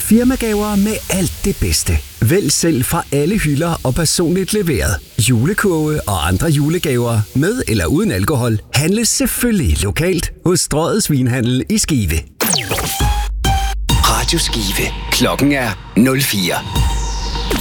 firmagaver med alt det bedste. Vælg selv fra alle hylder og personligt leveret. Julekurve og andre julegaver med eller uden alkohol handles selvfølgelig lokalt hos Strøget Svinhandel i Skive. Radio Skive. Klokken er 04.